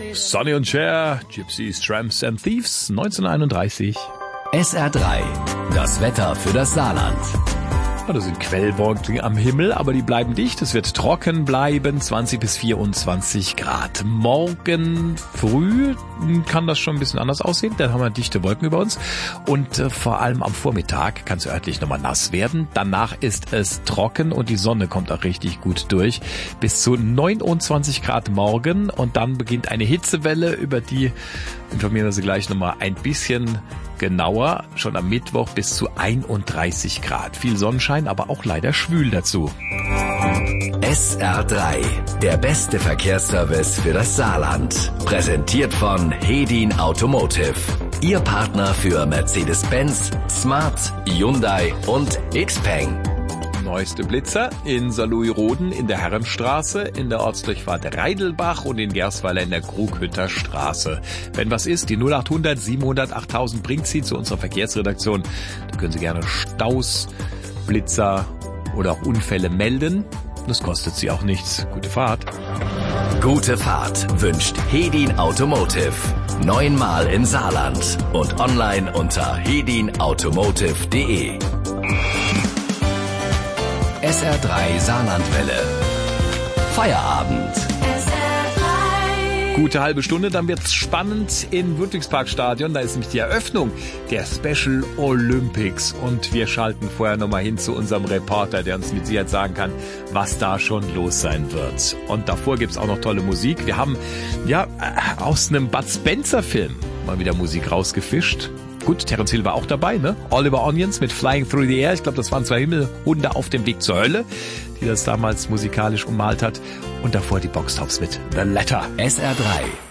Sonny und Cher, Gypsies, Tramps and Thieves, 1931. SR3, das Wetter für das Saarland. Da sind Quellwolken am Himmel, aber die bleiben dicht. Es wird trocken bleiben, 20 bis 24 Grad. Morgen früh kann das schon ein bisschen anders aussehen. Dann haben wir dichte Wolken über uns. Und vor allem am Vormittag kann es örtlich nochmal nass werden. Danach ist es trocken und die Sonne kommt auch richtig gut durch. Bis zu 29 Grad morgen. Und dann beginnt eine Hitzewelle, über die informieren wir Sie gleich nochmal ein bisschen genauer. Schon am Mittwoch bis zu 31 Grad. Viel Sonnenschein, aber auch leider schwül dazu. SR3, der beste Verkehrsservice für das Saarland. Präsentiert von Hedin Automotive. Ihr Partner für Mercedes-Benz, Smart, Hyundai und Xpeng. Neueste Blitzer in Saarlouis-Roden in der Herrenstraße, in der Ortsdurchfahrt Reidelbach und in Gersweiler in der Krughütter Straße. Wenn was ist, die 0800 700 8000 bringt Sie zu unserer Verkehrsredaktion. Da können Sie gerne Staus, Blitzer oder auch Unfälle melden. Das kostet Sie auch nichts. Gute Fahrt. Gute Fahrt wünscht Hedin Automotive. 9-mal im Saarland und online unter hedinautomotive.de. SR3 Saarlandwelle. Feierabend. Gute halbe Stunde, dann wird's spannend im Ludwigsparkstadion. Da ist nämlich die Eröffnung der Special Olympics. Und wir schalten vorher nochmal hin zu unserem Reporter, der uns mit Sicherheit sagen kann, was da schon los sein wird. Und davor gibt's auch noch tolle Musik. Wir haben ja aus einem Bud Spencer Film mal wieder Musik rausgefischt. Gut, Terence Hill war auch dabei, ne? Oliver Onions mit Flying Through the Air. Ich glaube, das waren 2 Himmelhunde auf dem Weg zur Hölle, die das damals musikalisch ummalt hat. Und davor die Boxtops mit The Letter. SR3.